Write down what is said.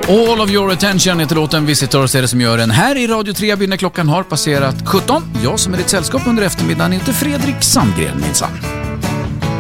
All of your attention heter låten Visitors är det som gör den här i Radio 3 när klockan har passerat 17. Jag som är ditt sällskap under eftermiddagen heter Fredrik Sandgren minsann.